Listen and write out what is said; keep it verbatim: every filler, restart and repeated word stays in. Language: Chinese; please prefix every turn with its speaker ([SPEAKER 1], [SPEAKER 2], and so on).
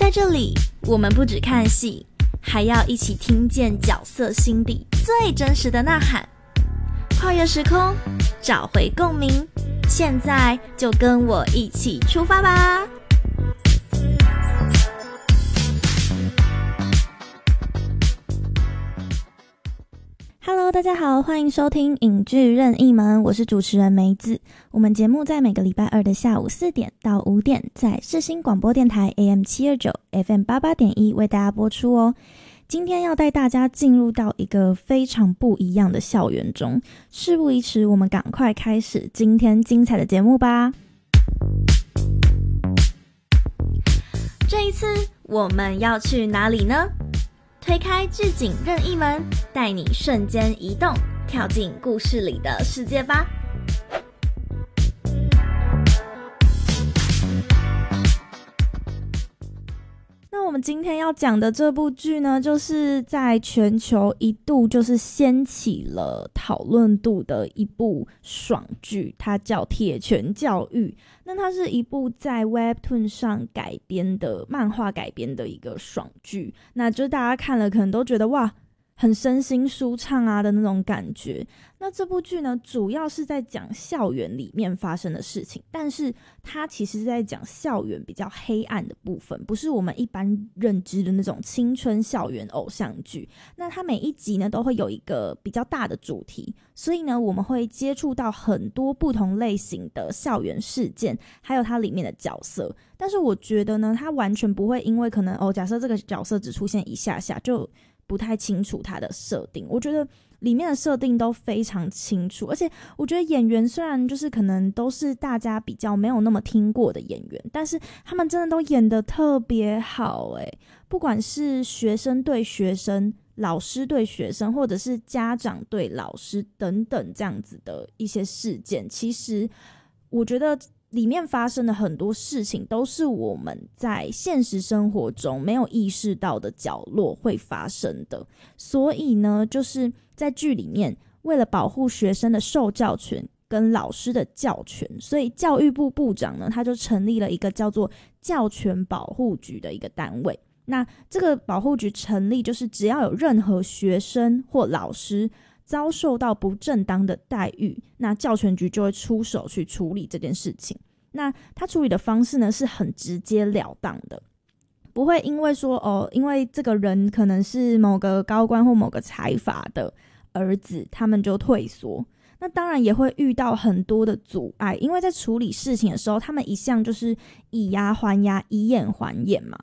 [SPEAKER 1] 在这里，我们不只看戏，还要一起听见角色心底最真实的呐喊。跨越时空，找回共鸣，现在就跟我一起出发吧！Hello， 大家好，欢迎收听影剧任意门，我是主持人梅子。我们节目在每个礼拜二的下午四点到五点，在世新广播电台 A M 七二九 F M 八八点一为大家播出哦。今天要带大家进入到一个非常不一样的校园中，事不宜迟，我们赶快开始今天精彩的节目吧。这一次我们要去哪里呢？推开剧景任意门，带你瞬间移动，跳进故事里的世界吧。那我们今天要讲的这部剧呢，就是在全球一度就是掀起了讨论度的一部爽剧，它叫《铁拳教育》。那它是一部在 Webtoon 上改编的漫画改编的一个爽剧，那就大家看了可能都觉得哇，很身心舒畅啊的那种感觉。那这部剧呢，主要是在讲校园里面发生的事情，但是它其实是在讲校园比较黑暗的部分，不是我们一般认知的那种青春校园偶像剧。那它每一集呢都会有一个比较大的主题，所以呢我们会接触到很多不同类型的校园事件，还有它里面的角色。但是我觉得呢，它完全不会因为可能哦，假设这个角色只出现一下下就不太清楚它的设定，我觉得里面的设定都非常清楚，而且我觉得演员虽然就是可能都是大家比较没有那么听过的演员，但是他们真的都演得特别好诶，不管是学生对学生、老师对学生，或者是家长对老师等等这样子的一些事件，其实我觉得里面发生的很多事情都是我们在现实生活中没有意识到的角落会发生的。所以呢，就是在剧里面为了保护学生的受教权跟老师的教权，所以教育部部长呢，他就成立了一个叫做教权保护局的一个单位。那这个保护局成立，就是只要有任何学生或老师遭受到不正当的待遇，那教权局就会出手去处理这件事情。那他处理的方式呢，是很直截了当的，不会因为说哦，因为这个人可能是某个高官或某个财阀的儿子，他们就退缩。那当然也会遇到很多的阻碍，因为在处理事情的时候，他们一向就是以牙还牙，以眼还眼嘛。